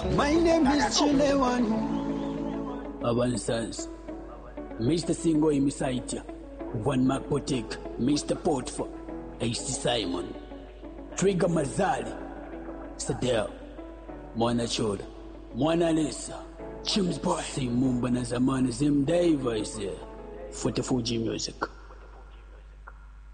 My name is Chilewanu. Avansans. Mr. Singo Imisaitia. One Mark Potek. Mr. Potfa. AC Simon. Trigger Mazali. Sadel. Mwana Choda. Mwana Lisa. Chims Boy. Simumba na zamani zimdaiva ise. Fuji Music.